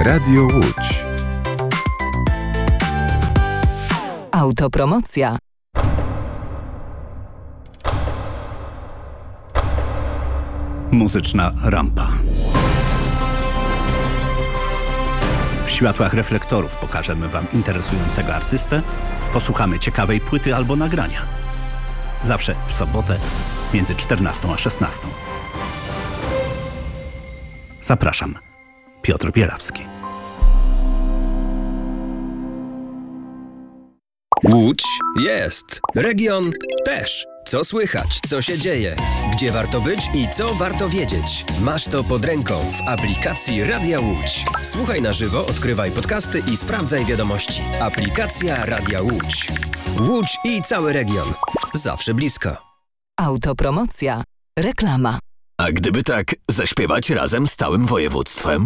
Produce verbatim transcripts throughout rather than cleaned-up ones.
Radio Łódź. Autopromocja. Muzyczna rampa. W światłach reflektorów pokażemy Wam interesującego artystę, posłuchamy ciekawej płyty albo nagrania. Zawsze w sobotę między czternastą a szesnastą. Zapraszam. Piotr Bielawski. Łódź jest. Region też. Co słychać, co się dzieje, gdzie warto być i co warto wiedzieć. Masz to pod ręką w aplikacji Radia Łódź. Słuchaj na żywo, odkrywaj podcasty i sprawdzaj wiadomości. Aplikacja Radia Łódź. Łódź i cały region. Zawsze blisko. Autopromocja. Reklama. A gdyby tak zaśpiewać razem z całym województwem?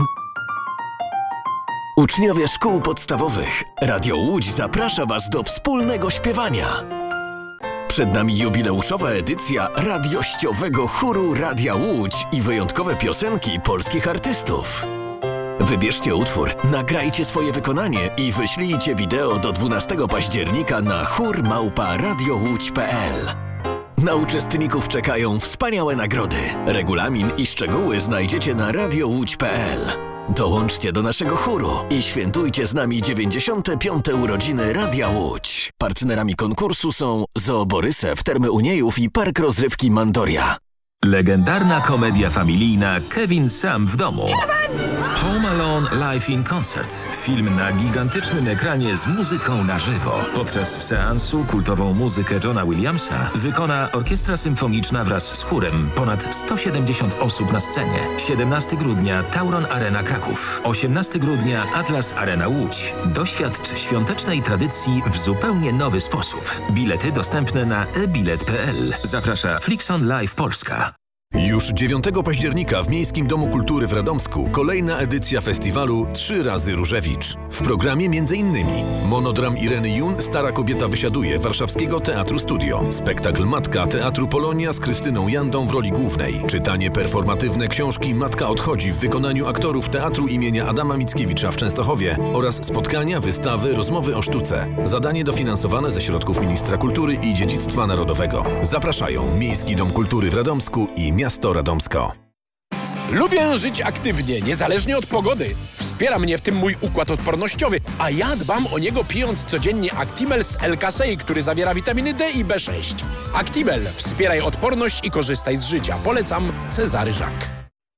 Uczniowie szkół podstawowych, Radio Łódź zaprasza Was do wspólnego śpiewania. Przed nami jubileuszowa edycja radiościowego chóru Radia Łódź i wyjątkowe piosenki polskich artystów. Wybierzcie utwór, nagrajcie swoje wykonanie i wyślijcie wideo do dwunastego października na chór małpa radiołódź kropka pe el. Na uczestników czekają wspaniałe nagrody. Regulamin i szczegóły znajdziecie na radiołódź kropka pe el. Dołączcie do naszego chóru i świętujcie z nami dziewięćdziesiąte piąte urodziny Radia Łódź. Partnerami konkursu są Zoo Borysew, Termy Uniejów i Park Rozrywki Mandoria. Legendarna komedia familijna Kevin sam w domu. Home Alone Live in Concert. Film na gigantycznym ekranie z muzyką na żywo. Podczas seansu kultową muzykę Johna Williamsa wykona Orkiestra Symfoniczna wraz z chórem. Ponad sto siedemdziesiąt osób na scenie. siedemnastego grudnia Tauron Arena Kraków. osiemnastego grudnia Atlas Arena Łódź. Doświadcz świątecznej tradycji w zupełnie nowy sposób. Bilety dostępne na e bilet kropka pe el. Zaprasza Flixon Live Polska. Już dziewiątego października w Miejskim Domu Kultury w Radomsku kolejna edycja festiwalu Trzy razy Różewicz. W programie m.in. monodram Ireny Jun Stara kobieta wysiaduje Warszawskiego Teatru Studio, spektakl Matka Teatru Polonia z Krystyną Jandą w roli głównej, czytanie performatywne książki Matka odchodzi w wykonaniu aktorów Teatru imienia Adama Mickiewicza w Częstochowie oraz spotkania, wystawy, rozmowy o sztuce. Zadanie dofinansowane ze środków Ministra Kultury i Dziedzictwa Narodowego. Zapraszają Miejski Dom Kultury w Radomsku i Miasto Radomsko. Lubię żyć aktywnie, niezależnie od pogody. Wspiera mnie w tym mój układ odpornościowy, a ja dbam o niego pijąc codziennie Actimel z L-Kasei, który zawiera witaminy D i B sześć. Actimel. Wspieraj odporność i korzystaj z życia. Polecam Cezary Żak.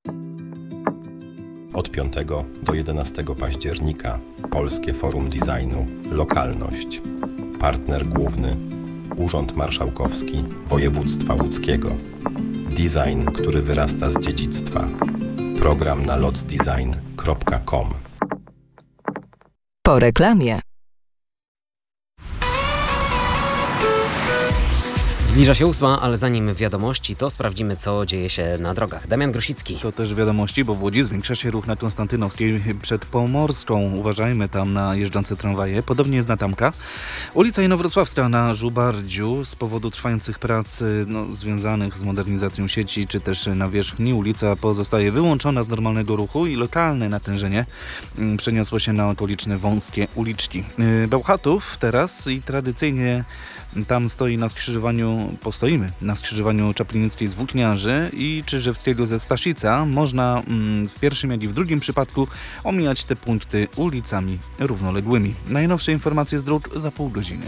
Od piątego do jedenastego października Polskie Forum Designu Lokalność. Partner główny Urząd Marszałkowski Województwa Łódzkiego. Design, który wyrasta z dziedzictwa. Program na lots design kropka com. Po reklamie. Zbliża się ósma, ale zanim wiadomości, to sprawdzimy, co dzieje się na drogach. Damian Grosicki. To też wiadomości, bo w Łodzi zwiększa się ruch na Konstantynowskiej przed Pomorską. Uważajmy tam na jeżdżące tramwaje. Podobnie jest na Tamka. Ulica Inowrocławska na Żubardziu z powodu trwających prac no, związanych z modernizacją sieci, czy też nawierzchni. Ulica pozostaje wyłączona z normalnego ruchu i lokalne natężenie przeniosło się na okoliczne wąskie uliczki. Bełchatów teraz i tradycyjnie tam stoi na skrzyżowaniu, postoimy na skrzyżowaniu Czaplinickiej z Włókniarzy i Czyżewskiego ze Staszica. Można mm, w pierwszym, jak i w drugim przypadku omijać te punkty ulicami równoległymi. Najnowsze informacje z dróg za pół godziny.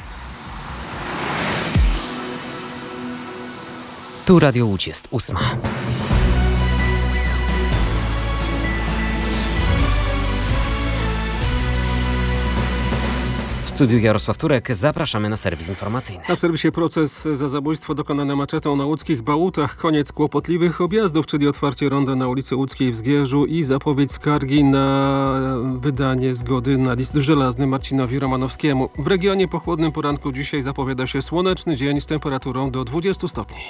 Tu Radio Łódź jest ósma. W studiu Jarosław Turek, zapraszamy na serwis informacyjny. A w serwisie proces za zabójstwo dokonane maczetą na łódzkich Bałutach. Koniec kłopotliwych objazdów, czyli otwarcie ronda na ulicy Łódzkiej w Zgierzu i zapowiedź skargi na wydanie zgody na list żelazny Marcinowi Romanowskiemu. W regionie po chłodnym poranku dzisiaj zapowiada się słoneczny dzień z temperaturą do dwudziestu stopni.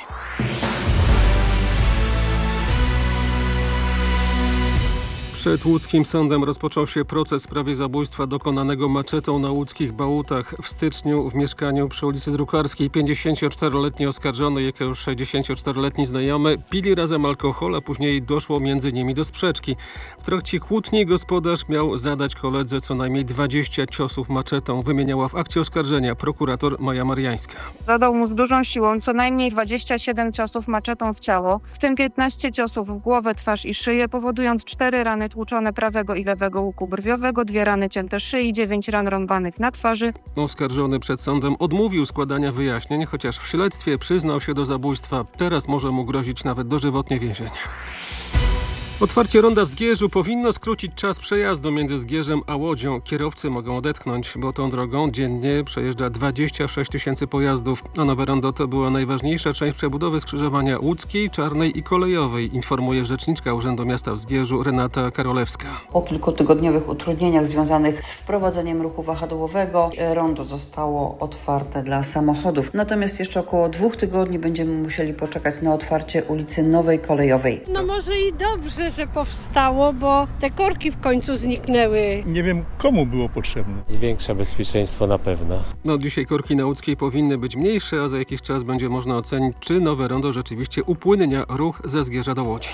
Przed łódzkim sądem rozpoczął się proces w sprawie zabójstwa dokonanego maczetą na łódzkich Bałutach. W styczniu w mieszkaniu przy ulicy Drukarskiej pięćdziesięcioczteroletni oskarżony, jak już sześćdziesięcioczteroletni znajomy, pili razem alkohol, a później doszło między nimi do sprzeczki. W trakcie kłótni gospodarz miał zadać koledze co najmniej dwadzieścia ciosów maczetą, wymieniała w akcie oskarżenia prokurator Maja Mariańska. Zadał mu z dużą siłą co najmniej dwadzieścia siedem ciosów maczetą w ciało, w tym piętnaście ciosów w głowę, twarz i szyję, powodując cztery rany tłuczone prawego i lewego łuku brwiowego, dwie rany cięte szyi, dziewięć ran rąbanych na twarzy. Oskarżony przed sądem odmówił składania wyjaśnień, chociaż w śledztwie przyznał się do zabójstwa. Teraz może mu grozić nawet dożywotnie więzienie. Otwarcie ronda w Zgierzu powinno skrócić czas przejazdu między Zgierzem a Łodzią. Kierowcy mogą odetchnąć, bo tą drogą dziennie przejeżdża dwadzieścia sześć tysięcy pojazdów, a nowe rondo to była najważniejsza część przebudowy skrzyżowania łódzkiej, czarnej i kolejowej, informuje rzeczniczka Urzędu Miasta w Zgierzu Renata Karolewska. Po kilkutygodniowych utrudnieniach związanych z wprowadzeniem ruchu wahadłowego rondo zostało otwarte dla samochodów. Natomiast jeszcze około dwóch tygodni będziemy musieli poczekać na otwarcie ulicy Nowej Kolejowej. No może i dobrze, że powstało, bo te korki w końcu zniknęły. Nie wiem, komu było potrzebne. Zwiększa bezpieczeństwo na pewno. No dzisiaj korki na łódzkiej powinny być mniejsze, a za jakiś czas będzie można ocenić, czy nowe rondo rzeczywiście upłynnia ruch ze Zgierza do Łodzi.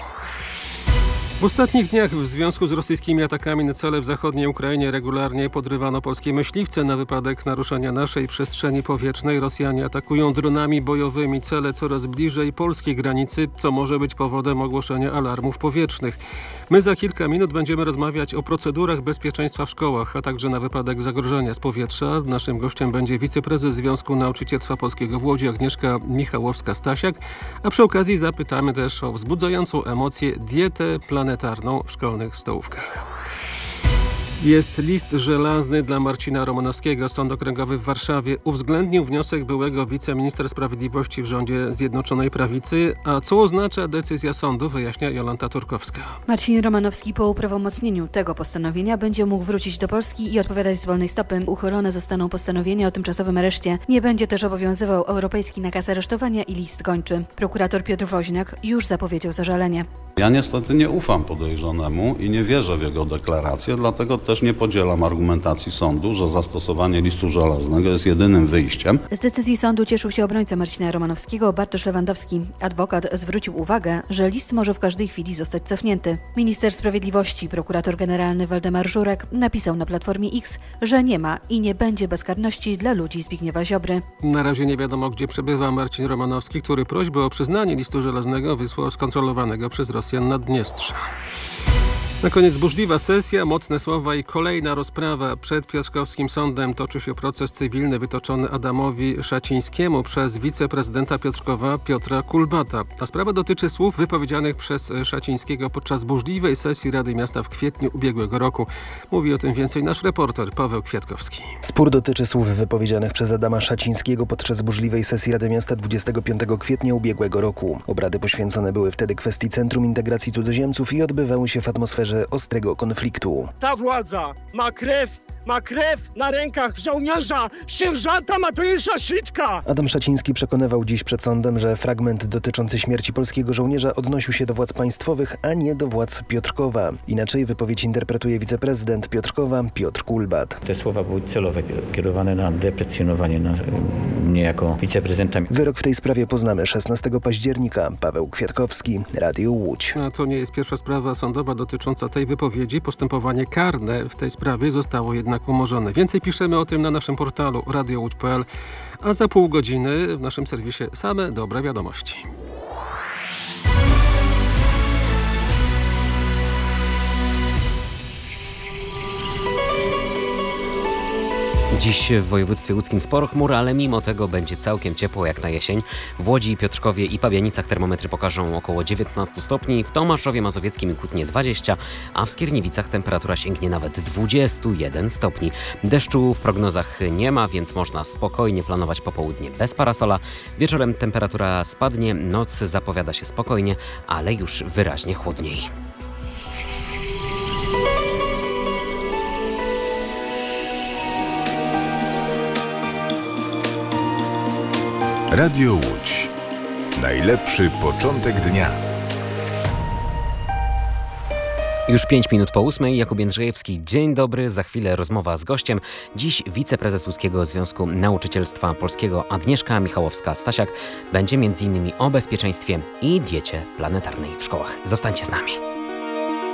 W ostatnich dniach w związku z rosyjskimi atakami na cele w zachodniej Ukrainie regularnie podrywano polskie myśliwce na wypadek naruszenia naszej przestrzeni powietrznej. Rosjanie atakują dronami bojowymi cele coraz bliżej polskiej granicy, co może być powodem ogłoszenia alarmów powietrznych. My za kilka minut będziemy rozmawiać o procedurach bezpieczeństwa w szkołach, a także na wypadek zagrożenia z powietrza. Naszym gościem będzie wiceprezes Związku Nauczycielstwa Polskiego w Łodzi Agnieszka Michałowska-Stasiak, a przy okazji zapytamy też o wzbudzającą emocje dietę planetarną w szkolnych stołówkach. Jest list żelazny dla Marcina Romanowskiego. Sąd Okręgowy w Warszawie uwzględnił wniosek byłego wiceministra sprawiedliwości w rządzie Zjednoczonej Prawicy. A co oznacza decyzja sądu, wyjaśnia Jolanta Turkowska. Marcin Romanowski po uprawomocnieniu tego postanowienia będzie mógł wrócić do Polski i odpowiadać z wolnej stopy. Uchylone zostaną postanowienia o tymczasowym areszcie. Nie będzie też obowiązywał europejski nakaz aresztowania i list gończy. Prokurator Piotr Woźniak już zapowiedział zażalenie. Ja niestety nie ufam podejrzanemu i nie wierzę w jego deklarację, dlatego też nie podzielam argumentacji sądu, że zastosowanie listu żelaznego jest jedynym wyjściem. Z decyzji sądu cieszył się obrońca Marcina Romanowskiego, Bartosz Lewandowski. Adwokat zwrócił uwagę, że list może w każdej chwili zostać cofnięty. Minister Sprawiedliwości, prokurator generalny Waldemar Żurek napisał na Platformie X, że nie ma i nie będzie bezkarności dla ludzi Zbigniewa Ziobry. Na razie nie wiadomo, gdzie przebywa Marcin Romanowski, który prośbę o przyznanie listu żelaznego wysłał z kontrolowanego przez Rosjan Naddniestrza. Na koniec burzliwa sesja, mocne słowa i kolejna rozprawa. Przed piotrkowskim sądem toczy się proces cywilny wytoczony Adamowi Szacińskiemu przez wiceprezydenta Piotrkowa Piotra Kulbata. A sprawa dotyczy słów wypowiedzianych przez Szacińskiego podczas burzliwej sesji Rady Miasta w kwietniu ubiegłego roku. Mówi o tym więcej nasz reporter Paweł Kwiatkowski. Spór dotyczy słów wypowiedzianych przez Adama Szacińskiego podczas burzliwej sesji Rady Miasta dwudziestego piątego kwietnia ubiegłego roku. Obrady poświęcone były wtedy kwestii Centrum Integracji Cudzoziemców i odbywały się w atmosferze ostrego konfliktu. Ta władza ma krew, ma krew na rękach żołnierza, sierżanta Mateusza Sitka. Adam Szaciński przekonywał dziś przed sądem, że fragment dotyczący śmierci polskiego żołnierza odnosił się do władz państwowych, a nie do władz Piotrkowa. Inaczej wypowiedź interpretuje wiceprezydent Piotrkowa Piotr Kulbat. Te słowa były celowe, kierowane na deprecjonowanie na mnie jako wiceprezydenta. Wyrok w tej sprawie poznamy szesnastego października. Paweł Kwiatkowski, Radio Łódź. A to nie jest pierwsza sprawa sądowa dotycząca tej wypowiedzi. Postępowanie karne w tej sprawie zostało jednak umorzone. Więcej piszemy o tym na naszym portalu radio łódź kropka p l, a za pół godziny w naszym serwisie same dobre wiadomości. Dziś w województwie łódzkim sporo chmur, ale mimo tego będzie całkiem ciepło jak na jesień. W Łodzi, Piotrkowie i Pabianicach termometry pokażą około dziewiętnaście stopni, w Tomaszowie Mazowieckim i Kutnie dwadzieścia, a w Skierniewicach temperatura sięgnie nawet dwadzieścia jeden stopni. Deszczu w prognozach nie ma, więc można spokojnie planować popołudnie bez parasola. Wieczorem temperatura spadnie, noc zapowiada się spokojnie, ale już wyraźnie chłodniej. Radio Łódź. Najlepszy początek dnia. Już pięć minut po ósmej, Jakub Jędrzejewski. Dzień dobry, za chwilę rozmowa z gościem. Dziś wiceprezes Łódzkiego Związku Nauczycielstwa Polskiego Agnieszka Michałowska-Stasiak będzie między innymi o bezpieczeństwie i diecie planetarnej w szkołach. Zostańcie z nami.